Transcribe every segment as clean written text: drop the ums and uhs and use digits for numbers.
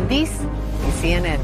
This is CNN.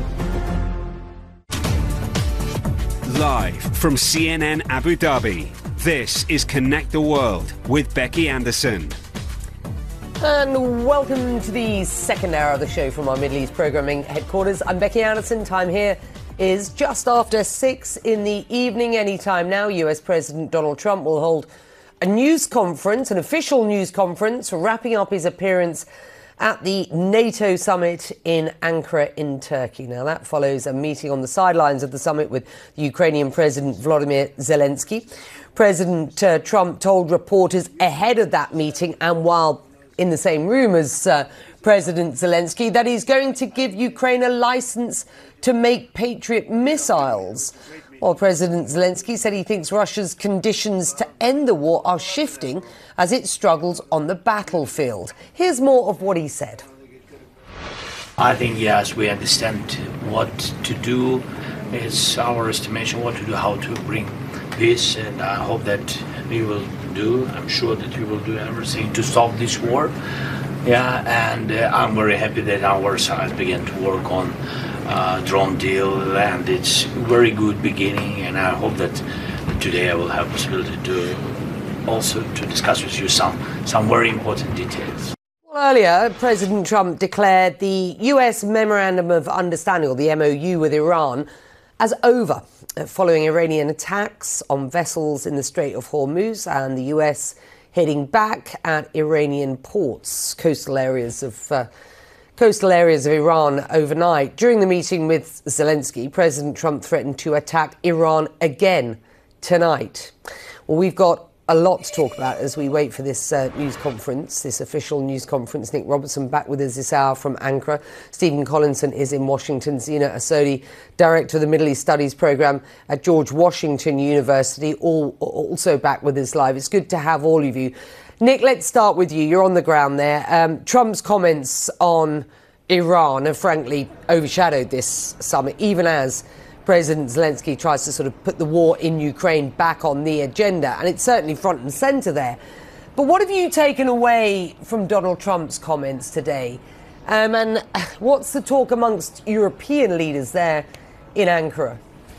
Live from CNN Abu Dhabi, this is Connect the World with Becky Anderson. And welcome to the second hour of the show from our Middle East programming headquarters. I'm Becky Anderson. Time here is just after 6 in the evening. Anytime now, US President Donald Trump will hold a news conference, an official news conference, wrapping up his appearance at the NATO summit in Ankara in Turkey. Now, that follows a meeting on the sidelines of the summit with the Ukrainian President Volodymyr Zelensky. President Trump told reporters ahead of that meeting, and while in the same room as President Zelensky, that he's going to give Ukraine a license to make Patriot missiles. While President Zelensky said he thinks Russia's conditions to end the war are shifting as it struggles on the battlefield. Here's more of what he said. I think, yes, we understand what to do. It's our estimation what to do, how to bring peace, and I hope that we will do. I'm sure that we will do everything to stop this war. Yeah, and I'm very happy that our side began to work on drone deal, and it's very good beginning, and I hope that today I will have possibility to also to discuss with you some very important details. Well, earlier, President Trump declared the US Memorandum of Understanding, or the MOU, with Iran as over, following Iranian attacks on vessels in the Strait of Hormuz and the US hitting back at Iranian ports, coastal areas of Iran overnight. During the meeting with Zelensky, President Trump threatened to attack Iran again tonight. Well, we've got a lot to talk about as we wait for this news conference, this official news conference. Nick Robertson back with us this hour from Ankara. Stephen Collinson is in Washington. Zina Asodi, Director of the Middle East Studies Programme at George Washington University, also back with us live. It's good to have all of you. Nick, let's start with you. You're on the ground there. Trump's comments on Iran have frankly overshadowed this summit, even as President Zelensky tries to sort of put the war in Ukraine back on the agenda, and it's certainly front and centre there. But what have you taken away from Donald Trump's comments today? And what's the talk amongst European leaders there in Ankara?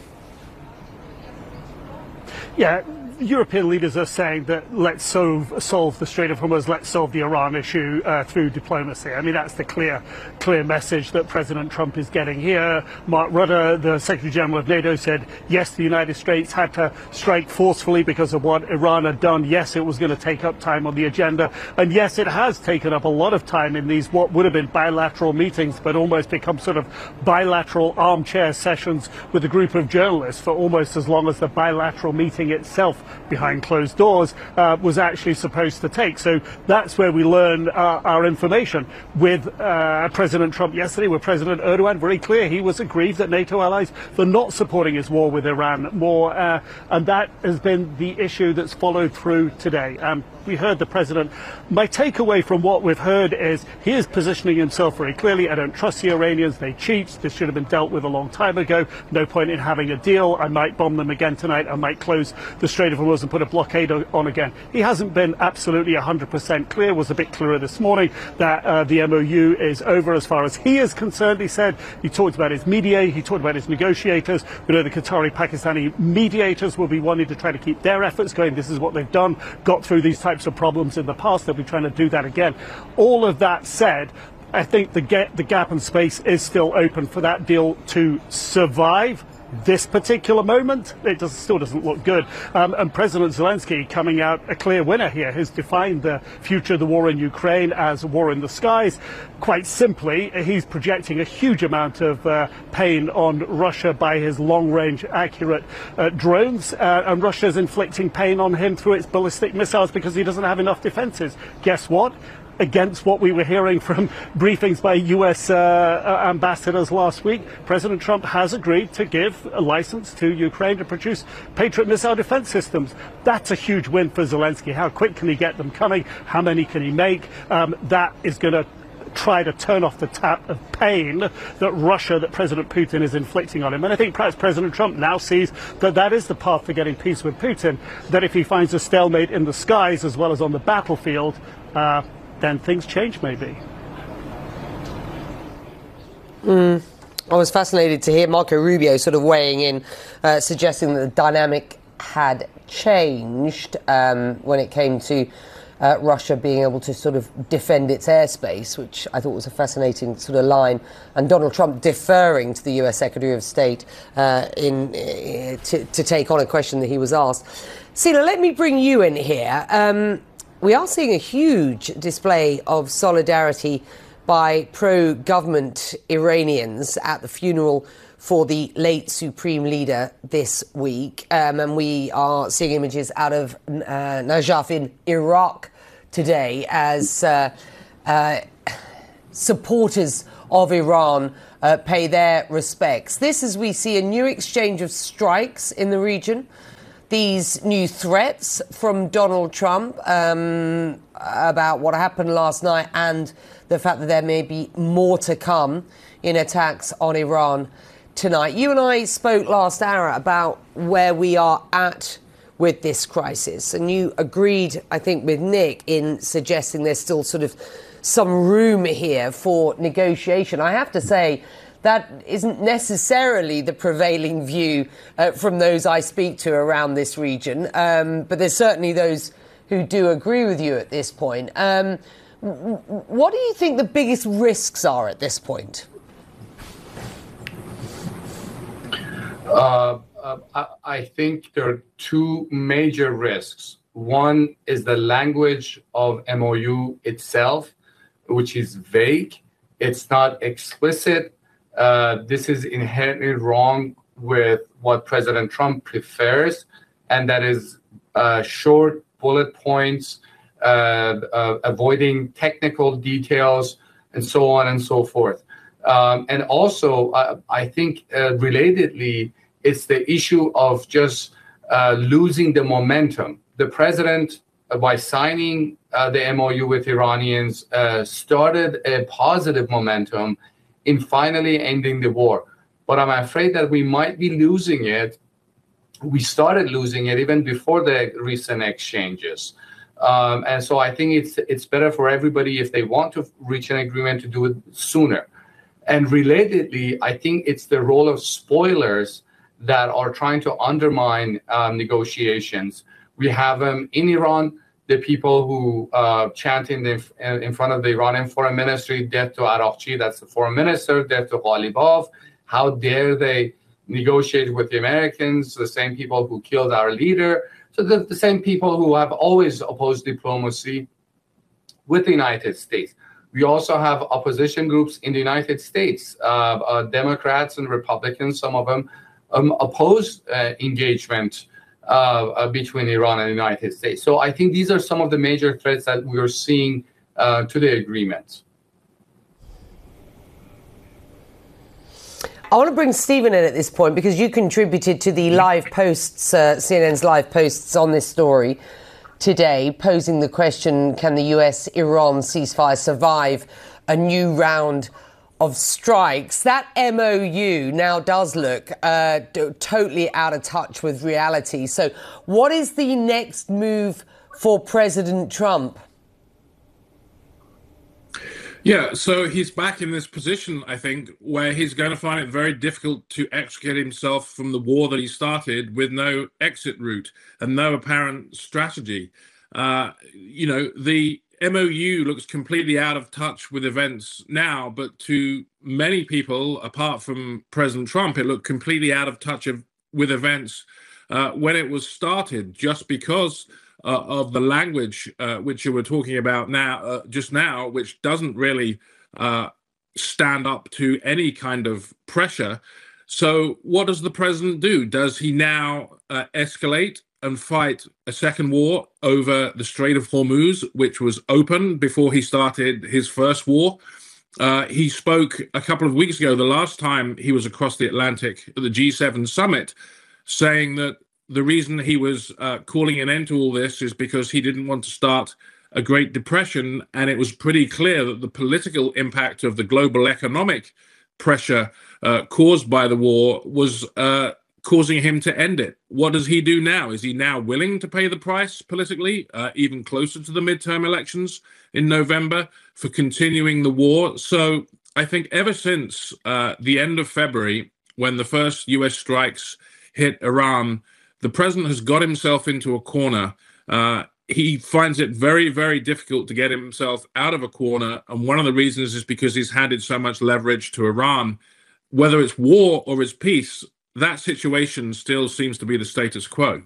Yeah, European leaders are saying that let's solve the Strait of Hormuz, let's solve the Iran issue through diplomacy. I mean, that's the clear message that President Trump is getting here. Mark Rutte, the Secretary General of NATO, said, yes, the United States had to strike forcefully because of what Iran had done. Yes, it was going to take up time on the agenda. And yes, it has taken up a lot of time in these what would have been bilateral meetings, but almost become sort of bilateral armchair sessions with a group of journalists for almost as long as the bilateral meeting itself behind closed doors was actually supposed to take. So that's where we learn our information. With President Trump yesterday, with President Erdogan, very clear he was aggrieved at NATO allies for not supporting his war with Iran more, and that has been the issue that's followed through today. We heard the president. My takeaway from what we've heard is he is positioning himself very clearly. I don't trust the Iranians. They cheat. This should have been dealt with a long time ago. No point in having a deal. I might bomb them again tonight. I might close the Strait of Hormuz and put a blockade on again. He hasn't been absolutely 100% clear. Was a bit clearer this morning that the MOU is over as far as he is concerned. He said he talked about his mediator. He talked about his negotiators. We know the Qatari-Pakistani mediators will be wanting to try to keep their efforts going. This is what they've done. Got through these types of problems in the past. They'll be trying to do that again. All of that said, I think the gap and space is still open for that deal to survive this particular moment. It still doesn't look good. And President Zelensky coming out a clear winner here has defined the future of the war in Ukraine as a war in the skies. Quite simply, he's projecting a huge amount of pain on Russia by his long-range accurate drones, and Russia's inflicting pain on him through its ballistic missiles because he doesn't have enough defenses. Guess what? Against what we were hearing from briefings by US ambassadors last week, President Trump has agreed to give a license to Ukraine to produce Patriot missile defense systems. That's a huge win for Zelensky. How quick can he get them coming? How many can he make? That is going to try to turn off the tap of pain that President Putin is inflicting on him. And I think perhaps President Trump now sees that that is the path to getting peace with Putin, that if he finds a stalemate in the skies as well as on the battlefield, then things change maybe. I was fascinated to hear Marco Rubio sort of weighing in, suggesting that the dynamic had changed when it came to Russia being able to sort of defend its airspace, which I thought was a fascinating sort of line, and Donald Trump deferring to the US Secretary of State to take on a question that he was asked. Sina, let me bring you in here. We are seeing a huge display of solidarity by pro-government Iranians at the funeral for the late supreme leader this week. And we are seeing images out of Najaf in Iraq today as supporters of Iran pay their respects. This as we see a new exchange of strikes in the region. These new threats from Donald Trump about what happened last night and the fact that there may be more to come in attacks on Iran tonight. You and I spoke last hour about where we are at with this crisis, and you agreed, I think, with Nick in suggesting there's still sort of some room here for negotiation. I have to say, that isn't necessarily the prevailing view from those I speak to around this region, but there's certainly those who do agree with you at this point. What do you think the biggest risks are at this point? I think there are two major risks. One is the language of MOU itself, which is vague. It's not explicit. This is inherently wrong with what President Trump prefers, and that is short bullet points, avoiding technical details, and so on and so forth. And also, I think relatedly, it's the issue of just losing the momentum. The president, by signing the MOU with Iranians, started a positive momentum in finally ending the war. But I'm afraid that we might be losing it. We started losing it even before the recent exchanges. And so I think it's better for everybody, if they want to reach an agreement, to do it sooner. And relatedly, I think it's the role of spoilers that are trying to undermine negotiations. We have in Iran, the people who chant in front of the Iranian foreign ministry, death to Araqchi, that's the foreign minister, death to Ghalibaf. How dare they negotiate with the Americans, the same people who killed our leader. So the same people who have always opposed diplomacy with the United States. We also have opposition groups in the United States, Democrats and Republicans, some of them oppose engagement between Iran and the United States. So I think these are some of the major threats that we are seeing to the agreement. I want to bring Stephen in at this point because you contributed to the live posts, CNN's live posts on this story today, posing the question, can the US-Iran ceasefire survive a new round of strikes? That MOU now does look totally out of touch with reality. So what is the next move for President Trump? Yeah, so he's back in this position, I think, where he's going to find it very difficult to extricate himself from the war that he started with no exit route and no apparent strategy. The MOU looks completely out of touch with events now, but to many people, apart from President Trump, it looked completely out of touch with events when it was started, just because of the language which you were talking about just now, which doesn't really stand up to any kind of pressure. So what does the president do? Does he now escalate and fight a second war over the Strait of Hormuz, which was open before he started his first war? He spoke a couple of weeks ago, the last time he was across the Atlantic at the G7 summit, saying that the reason he was calling an end to all this is because he didn't want to start a Great Depression, and it was pretty clear that the political impact of the global economic pressure caused by the war was causing him to end it. What does he do now? Is he now willing to pay the price politically, even closer to the midterm elections in November, for continuing the war? So I think ever since the end of February, when the first US strikes hit Iran, the president has got himself into a corner. He finds it very, very difficult to get himself out of a corner. And one of the reasons is because he's handed so much leverage to Iran. Whether it's war or it's peace, that situation still seems to be the status quo.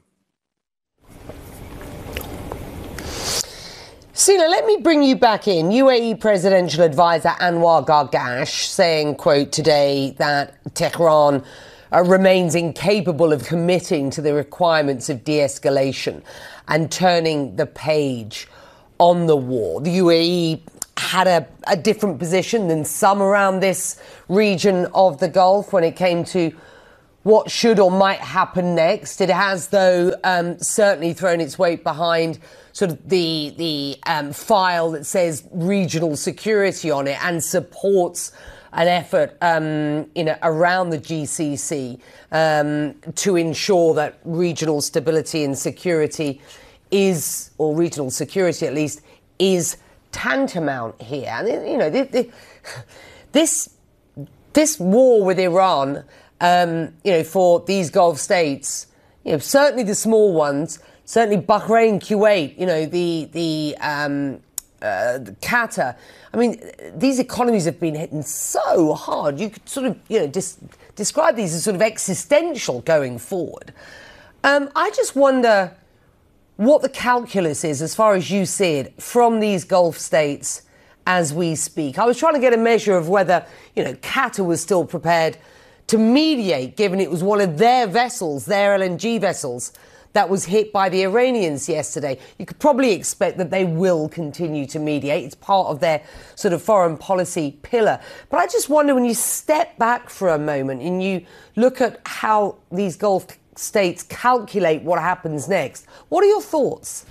Sina, let me bring you back in. UAE presidential advisor Anwar Gargash saying, quote, today that Tehran remains incapable of committing to the requirements of de-escalation and turning the page on the war. The UAE had a different position than some around this region of the Gulf when it came to what should or might happen next. It has, though, certainly thrown its weight behind sort of the file that says regional security on it and supports an effort, around the GCC to ensure that regional stability and security is, or regional security at least, is tantamount here. And this war with Iran, for these Gulf states, certainly the small ones, certainly Bahrain, Kuwait, Qatar. I mean, these economies have been hitting so hard. You could sort of, describe these as sort of existential going forward. I just wonder what the calculus is, as far as you see it, from these Gulf states as we speak. I was trying to get a measure of whether, Qatar was still prepared to mediate, given it was one of their vessels, their LNG vessels, that was hit by the Iranians yesterday. You could probably expect that they will continue to mediate. It's part of their sort of foreign policy pillar. But I just wonder, when you step back for a moment and you look at how these Gulf states calculate what happens next, what are your thoughts?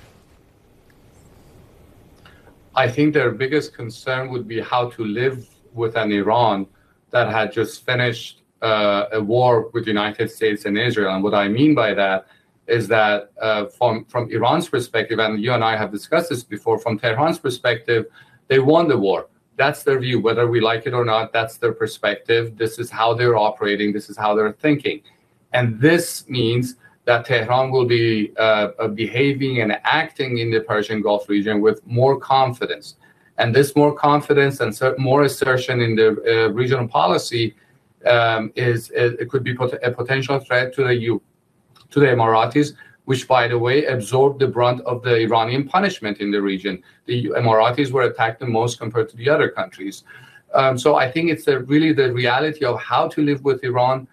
I think their biggest concern would be how to live with an Iran that had just finished a war with the United States and Israel. And what I mean by that is that from Iran's perspective, and you and I have discussed this before, from Tehran's perspective, they won the war. That's their view. Whether we like it or not, that's their perspective. This is how they're operating. This is how they're thinking. And this means that Tehran will be behaving and acting in the Persian Gulf region with more confidence. And this more confidence and more assertion in the regional policy it could be a potential threat to the Emiratis, which, by the way, absorbed the brunt of the Iranian punishment in the region. The Emiratis were attacked the most compared to the other countries. So I think it's really the reality of how to live with Iran.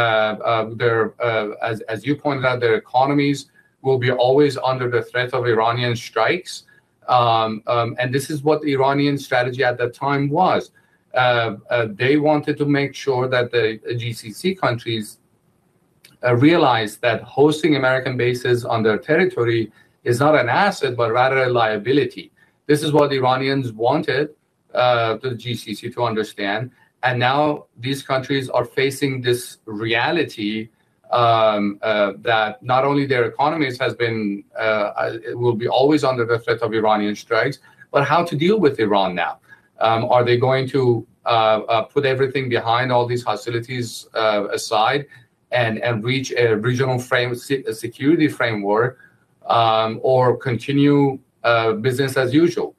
As you pointed out, their economies will be always under the threat of Iranian strikes. And this is what the Iranian strategy at that time was. They wanted to make sure that the GCC countries realized that hosting American bases on their territory is not an asset, but rather a liability. This is what the Iranians wanted the GCC to understand. And now these countries are facing this reality that not only their economies will be always under the threat of Iranian strikes, but how to deal with Iran now. Are they going to put everything behind, all these hostilities aside, and reach a regional security framework, or continue business as usual?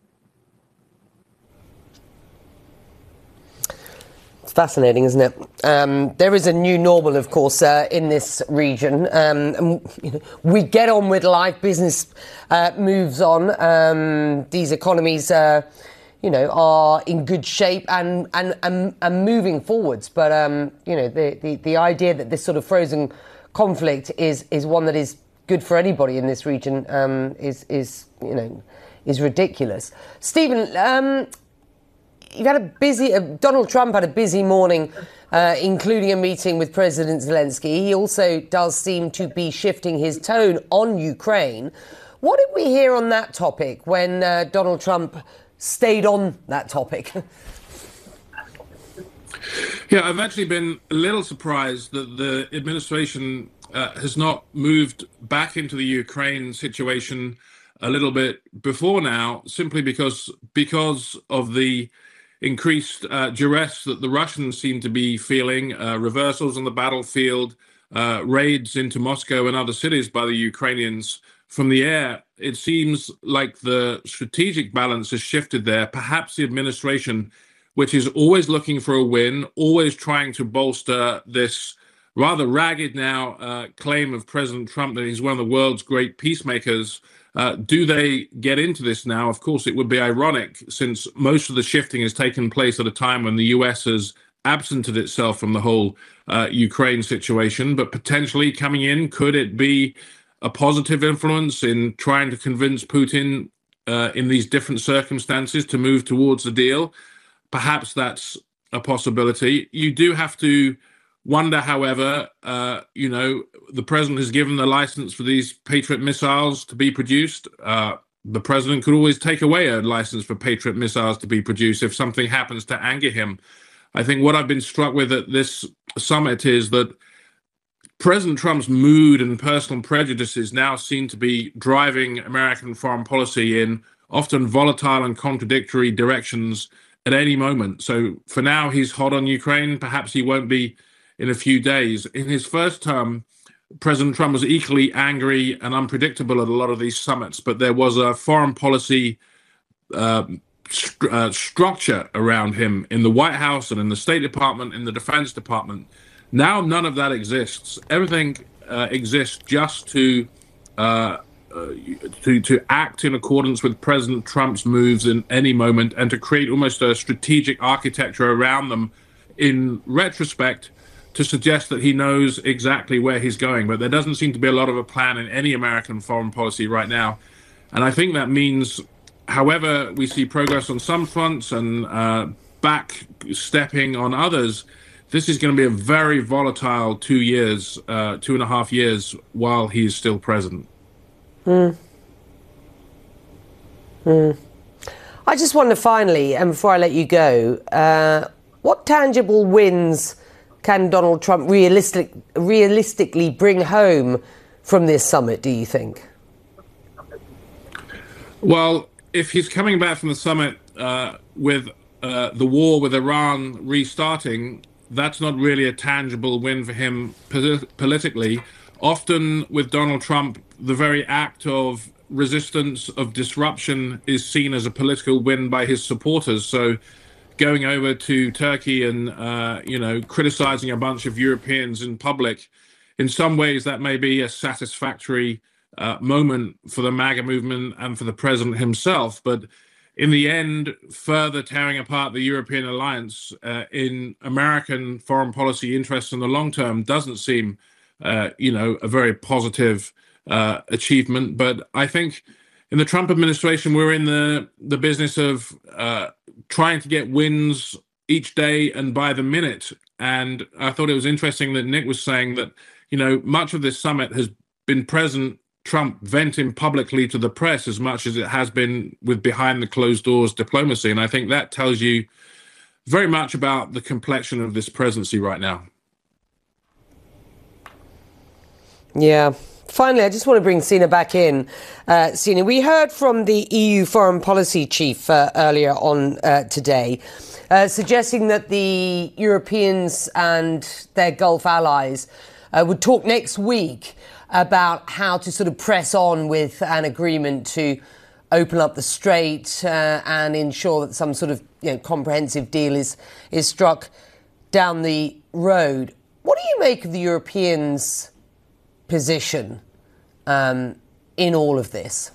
Fascinating, isn't it? There is a new normal, of course, in this region. We get on with life. Business moves on. These economies, are in good shape and moving forwards. But the idea that this sort of frozen conflict is one that is good for anybody in this region is ridiculous. Stephen. You've had Donald Trump had a busy morning, including a meeting with President Zelensky. He also does seem to be shifting his tone on Ukraine. What did we hear on that topic when Donald Trump stayed on that topic? Yeah, I've actually been a little surprised that the administration has not moved back into the Ukraine situation a little bit before now, simply because of the increased duress that the Russians seem to be feeling, reversals on the battlefield, raids into Moscow and other cities by the Ukrainians from the air, it seems like the strategic balance has shifted there. Perhaps the administration, which is always looking for a win, always trying to bolster this rather ragged now claim of President Trump that he's one of the world's great peacemakers. Do they get into this now? Of course, it would be ironic, since most of the shifting has taken place at a time when the US has absented itself from the whole Ukraine situation. But potentially coming in, could it be a positive influence in trying to convince Putin in these different circumstances to move towards the deal? Perhaps that's a possibility. You do have to wonder, however, the president has given the license for these Patriot missiles to be produced. The president could always take away a license for Patriot missiles to be produced if something happens to anger him. I think what I've been struck with at this summit is that President Trump's mood and personal prejudices now seem to be driving American foreign policy in often volatile and contradictory directions at any moment. So for now, he's hot on Ukraine. Perhaps he won't be in a few days. In his first term, President Trump was equally angry and unpredictable at a lot of these summits, but there was a foreign policy structure around him in the White House and in the State Department, in the Defense Department. Now none of that exists. Everything exists just to act in accordance with President Trump's moves in any moment and to create almost a strategic architecture around them in retrospect to suggest that he knows exactly where he's going. But there doesn't seem to be a lot of a plan in any American foreign policy right now. And I think that means, however we see progress on some fronts and backstepping on others, this is going to be a very volatile 2 years, 2.5 years while he's still president. I just wonder finally, and before I let you go, what tangible wins can Donald Trump realistically bring home from this summit, do you think? Well, if he's coming back from the summit with the war with Iran restarting, that's not really a tangible win for him politically. Often with Donald Trump, the very act of resistance, of disruption, is seen as a political win by his supporters. So going over to Turkey and, criticizing a bunch of Europeans in public, in some ways that may be a satisfactory moment for the MAGA movement and for the president himself. But in the end, further tearing apart the European alliance in American foreign policy interests in the long term doesn't seem, a very positive achievement. But I think in the Trump administration, we're in the business of trying to get wins each day and by the minute. And I thought it was interesting that Nick was saying that, much of this summit has been President Trump venting publicly to the press as much as it has been with behind the closed doors diplomacy. And I think that tells you very much about the complexion of this presidency right now. Yeah. Finally, I just want to bring Sina back in. Sina, we heard from the EU foreign policy chief earlier on today, suggesting that the Europeans and their Gulf allies would talk next week about how to sort of press on with an agreement to open up the strait and ensure that some sort of comprehensive deal is struck down the road. What do you make of the Europeans' position in all of this?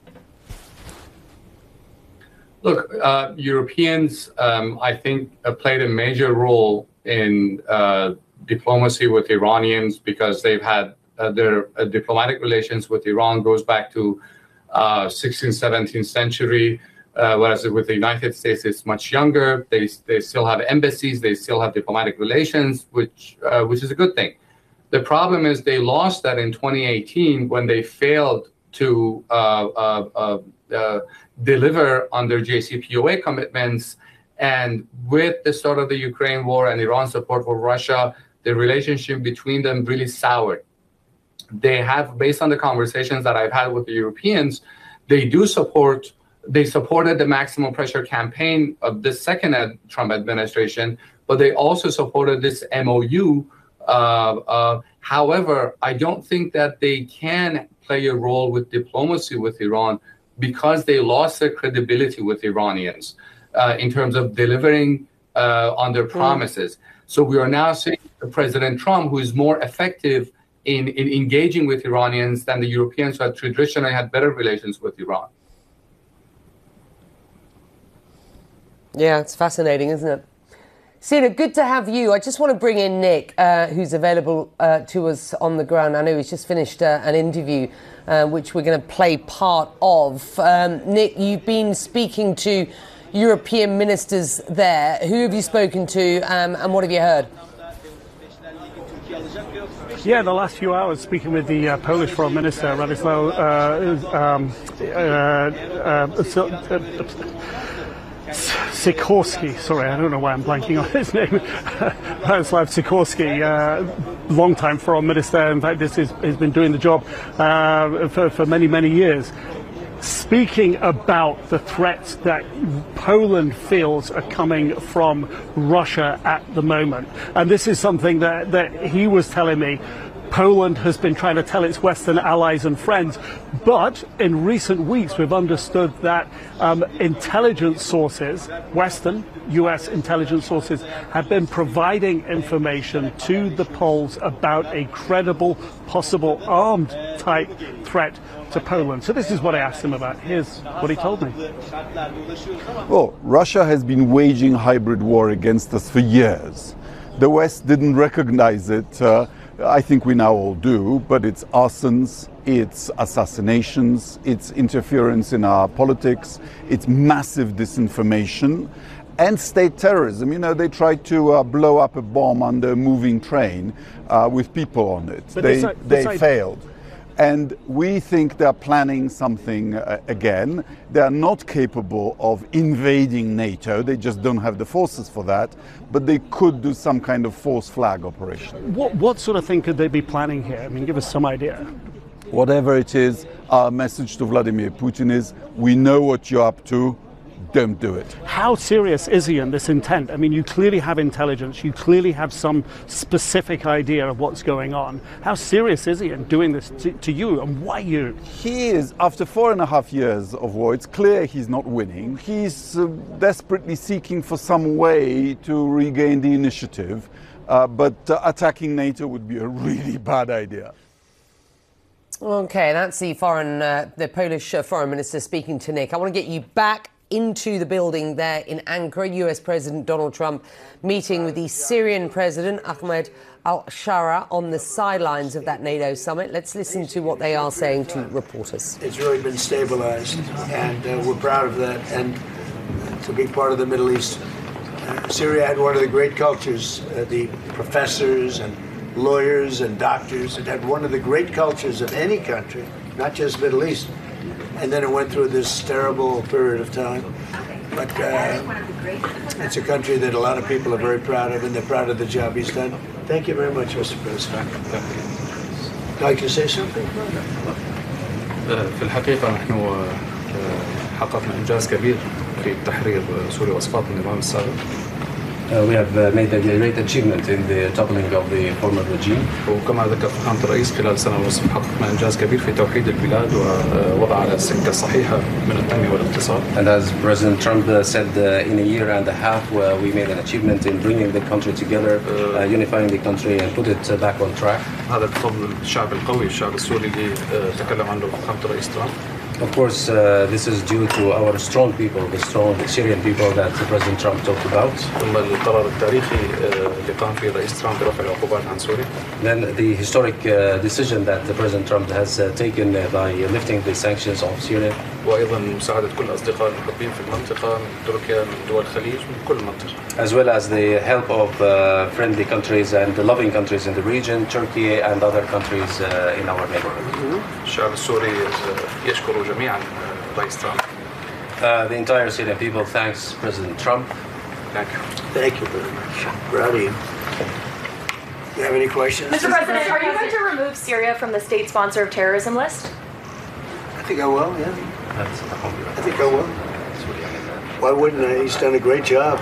Look, Europeans, I think, played a major role in diplomacy with Iranians because they've had their diplomatic relations with Iran goes back to 16th, 17th century, whereas with the United States, it's much younger. They still have embassies. They still have diplomatic relations, which is a good thing. The problem is they lost that in 2018 when they failed to deliver on their JCPOA commitments. And with the start of the Ukraine war and Iran's support for Russia, the relationship between them really soured. They have, based on the conversations that I've had with the Europeans, they do support They supported the maximum pressure campaign of the second Trump administration, but they also supported this MOU. However, I don't think that they can play a role with diplomacy with Iran because they lost their credibility with Iranians in terms of delivering on their promises. So we are now seeing President Trump, who is more effective in engaging with Iranians than the Europeans who had traditionally had better relations with Iran. Yeah, it's fascinating, isn't it? Sina, good to have you. I just want to bring in Nick, who's available to us on the ground. I know he's just finished an interview, which we're going to play part of. Nick, you've been speaking to European ministers there. Who have you spoken to and what have you heard? Yeah, the last few hours speaking with the Polish Foreign Minister, Radosław Sikorski, sorry, I don't know why I'm blanking on his name. Radosław Sikorski, long-time foreign minister. In fact, he's been doing the job for many, many years. Speaking about the threats that Poland feels are coming from Russia at the moment. And this is something that he was telling me. Poland has been trying to tell its Western allies and friends, but in recent weeks we've understood that intelligence sources, Western US intelligence sources, have been providing information to the Poles about a credible, possible armed type threat to Poland. So this is what I asked him about. Here's what he told me. Well, Russia has been waging hybrid war against us for years. The West didn't recognize it. I think we now all do, but it's arsons, it's assassinations, it's interference in our politics, it's massive disinformation and state terrorism. You know, they tried to blow up a bomb under a moving train with people on it. But they failed. And we think they're planning something again. They're not capable of invading NATO. They just don't have the forces for that. But they could do some kind of false flag operation. What sort of thing could they be planning here? I mean, give us some idea. Whatever it is, our message to Vladimir Putin is, we know what you're up to. Don't do it. How serious is he in this intent? I mean, you clearly have intelligence. You clearly have some specific idea of what's going on. How serious is he in doing this to you, and why you? He is, after 4.5 years of war, it's clear he's not winning. He's desperately seeking for some way to regain the initiative, but attacking NATO would be a really bad idea. Okay, that's the Polish foreign minister speaking to Nick. I want to get you back into the building there in Ankara. US President Donald Trump meeting with the Syrian President Ahmed al-Shara on the sidelines of that NATO summit. Let's listen to what they are saying to reporters. It's really been stabilized, and we're proud of that, and it's a big part of the Middle East. Syria had one of the great cultures, the professors and lawyers and doctors. It had one of the great cultures of any country, not just Middle East. And then it went through this terrible period of time. But it's a country that a lot of people are very proud of, and they're proud of the job he's done. Thank you very much, Mr. President. Would you like to say something? في الحقيقة نحن حققنا إنجاز كبير في تحرير سوريا وإسقاط النظام السابق. We have made a great achievement in the toppling of the former regime. وكما ذكر فخامة الرئيس خلال سنة ونصف حققنا إنجاز كبير في توحيد البلاد ووضع على السكة الصحيحة من التنمية والاقتصاد. And as President Trump said, in a year and a half, we made an achievement in bringing the country together, unifying the country and put it back on track. هذا بفضل الشعب القوي، الشعب السوري اللي تكلم عنه فخامة الرئيس ترامب. Of course, this is due to our strong people, the strong Syrian people that President Trump talked about. ثم القرار التاريخي اللي قام فيه الرئيس ترامب برفع العقوبات عن سوريا. Then the historic decision that President Trump has taken by lifting the sanctions of Syria. وأيضا مساعدة كل الأصدقاء المحبين في المنطقة من تركيا من دول الخليج من كل المنطقة. As well as the help of friendly countries and the loving countries in the region, Turkey and other countries in our neighborhood. الشعب السوري يشكر جميعا الرئيس ترامب. The entire Syrian people thanks President Trump. Thank you. Thank you very much. Proud of you. Do you have any questions? Mr. President, are you going to remove Syria from the state sponsor of terrorism list? I think I will, yeah. I think I will. Why wouldn't I? He's done a great job.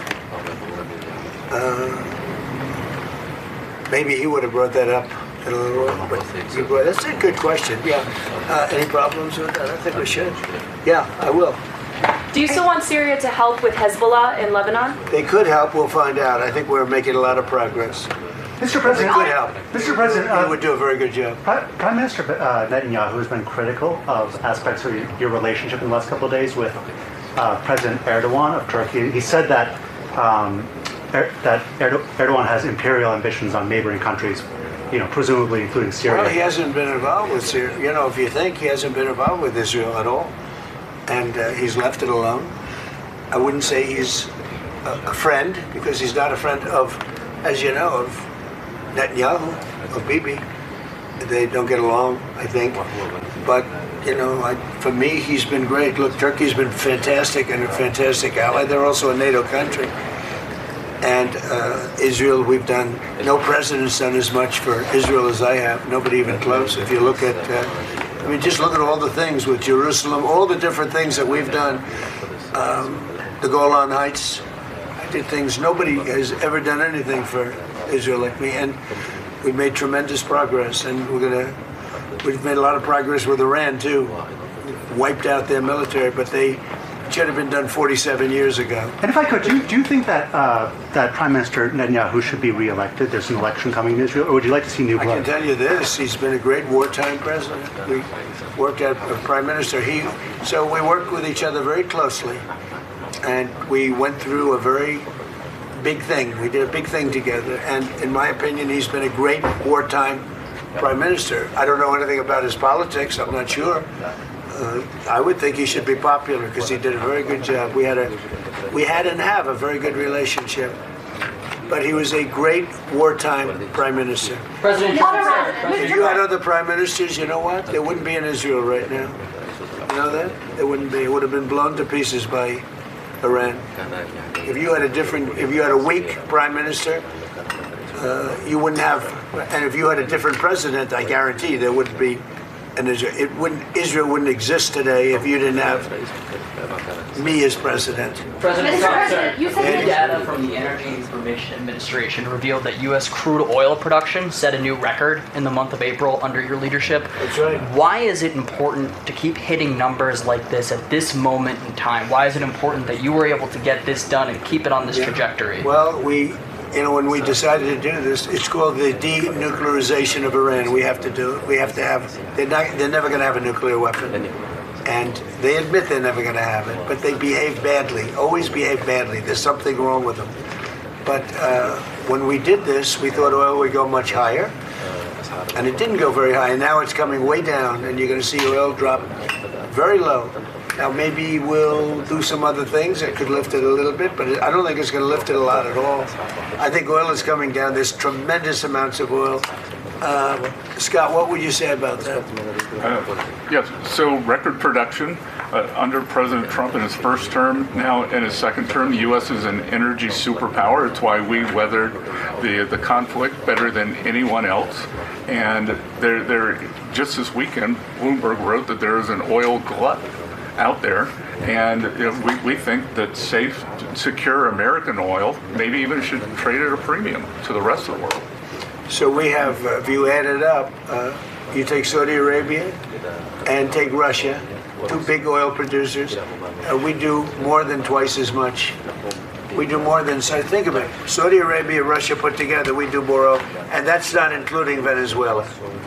Maybe he would have brought that up in a little while. That's a good question. Yeah. Any problems with that? I think we should. Yeah, I will. Do you still want Syria to help with Hezbollah in Lebanon? They could help. We'll find out. I think we're making a lot of progress. Mr. President, they could help. Mr. President, he would do a very good job. Prime Minister Netanyahu has been critical of aspects of your relationship in the last couple of days with President Erdogan of Turkey. He said that Erdogan has imperial ambitions on neighboring countries, presumably including Syria. Well, he hasn't been involved with Syria. If you think, he hasn't been involved with Israel at all, and he's left it alone. I wouldn't say he's a friend, because he's not a friend of, as you know, of Netanyahu, of Bibi. They don't get along, I think. But, for me, he's been great. Look, Turkey's been fantastic and a fantastic ally. They're also a NATO country. And Israel, no president's done as much for Israel as I have. Nobody even close. If you look at, just look at all the things with Jerusalem, all the different things that we've done. The Golan Heights, I did things. Nobody has ever done anything for Israel like me. And we made tremendous progress. And we've made a lot of progress with Iran, too. Wiped out their military, but they should have been done 47 years ago. And if I could, do you think that that Prime Minister Netanyahu should be re-elected? There's an election coming in Israel, or would you like to see new blood? I can tell you this: he's been a great wartime president. We worked as a prime minister. So we worked with each other very closely, and we went through a very big thing. We did a big thing together, and in my opinion, he's been a great wartime prime minister. I don't know anything about his politics. I'm not sure. I would think he should be popular because he did a very good job. We had and have a very good relationship. But he was a great wartime prime minister. President Trump said, if you had other prime ministers, you know what? They wouldn't be in Israel right now. You know that? They wouldn't be. It would have been blown to pieces by Iran. If you had a weak prime minister, you wouldn't have. And if you had a different president, I guarantee there wouldn't be. And Israel wouldn't exist today if you didn't have me as president. President Trump, you said data from the Energy Information Administration revealed that U.S. crude oil production set a new record in the month of April under your leadership. That's right. Why is it important to keep hitting numbers like this at this moment in time? Why is it important that you were able to get this done and keep it on this trajectory? Well, when we decided to do this, it's called the denuclearization of Iran. We have to do it. We have to have. They're never going to have a nuclear weapon, and they admit they're never going to have it. But they behave badly. Always behave badly. There's something wrong with them. But when we did this, we thought oil would go much higher, and it didn't go very high. And now it's coming way down, and you're going to see oil drop very low. Now, maybe we'll do some other things that could lift it a little bit, but I don't think it's going to lift it a lot at all. I think oil is coming down. There's tremendous amounts of oil. Scott, what would you say about that? Yes, so record production under President Trump in his first term. Now in his second term, the U.S. is an energy superpower. It's why we weathered the conflict better than anyone else. And just this weekend, Bloomberg wrote that there is an oil glut out there, and we think that safe, secure American oil maybe even should trade at a premium to the rest of the world. So we have, if you add it up, you take Saudi Arabia and take Russia, two big oil producers, we do more than twice as much. We do more than, so think of it, Saudi Arabia, Russia put together, we do more oil, and that's not including Venezuela.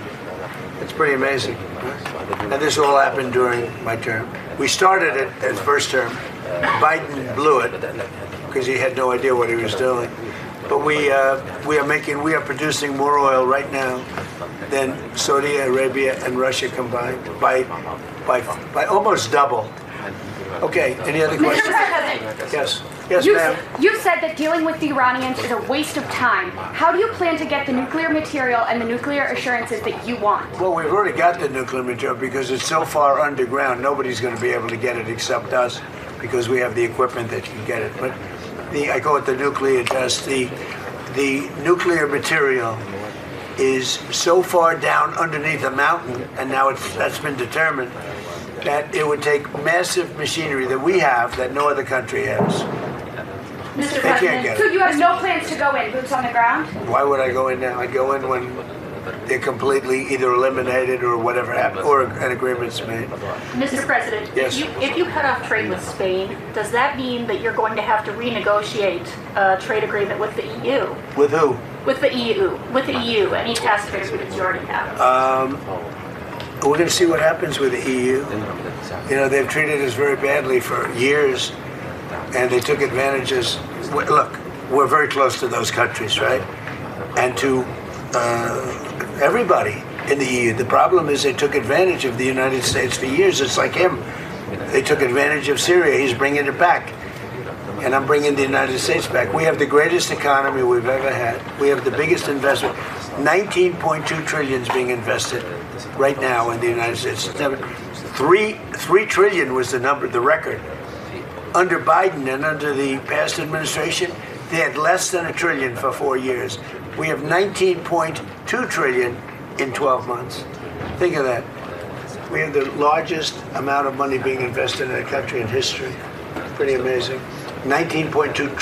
It's pretty amazing. And this all happened during my term. We started it as first term. Biden blew it because he had no idea what he was doing. But we are producing more oil right now than Saudi Arabia and Russia combined by almost double. Okay, any other questions? Mr. President. Yes. Yes, ma'am. You said that dealing with the Iranians is a waste of time. How do you plan to get the nuclear material and the nuclear assurances that you want? Well, we've already got the nuclear material because it's so far underground, nobody's going to be able to get it except us because we have the equipment that can get it. But I call it the nuclear dust. The nuclear material is so far down underneath a mountain, and now that's been determined, that it would take massive machinery that we have that no other country has. Mr. They can't President, get so it. you have no plans to go in, boots on the ground? Why would I go in now? I go in when they're completely either eliminated or whatever happened, or an agreement's made. Mr. President, Yes. if you cut off trade with Spain, does that mean that you're going to have to renegotiate a trade agreement with the EU? With who? With the EU, any past trade agreements you already have? We're going to see what happens with the EU. You know, they've treated us very badly for years, and they took advantages. Look, we're very close to those countries, right? And to everybody in the EU. The problem is they took advantage of the United States for years. It's like him. They took advantage of Syria. He's bringing it back. And I'm bringing the United States back. We have the greatest economy we've ever had. We have the biggest investment. 19.2 trillion is being invested right now in the United States. 3 trillion was the number, the record. Under Biden and under the past administration, they had less than $1 trillion for 4 years. We have 19.2 trillion in 12 months. Think of that. We have the largest amount of money being invested in a country in history. Pretty amazing. 19.2